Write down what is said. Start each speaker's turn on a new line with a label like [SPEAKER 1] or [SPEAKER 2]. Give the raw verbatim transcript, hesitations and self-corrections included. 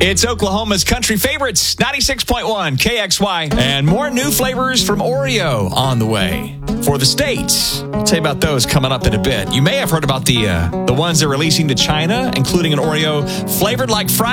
[SPEAKER 1] It's Oklahoma's country favorites, ninety-six point one K X Y. And more new flavors from Oreo on the way for the States. I'll tell you about those coming up in a bit. You may have heard about the uh, the ones they're releasing to China, including an Oreo flavored like fried